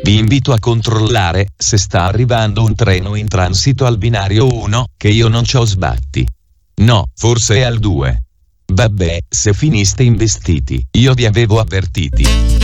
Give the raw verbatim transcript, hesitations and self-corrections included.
Vi invito a controllare se sta arrivando un treno in transito al binario uno, che io non c'ho sbatti. No, forse è al due. Vabbè, se finiste investiti, io vi avevo avvertiti.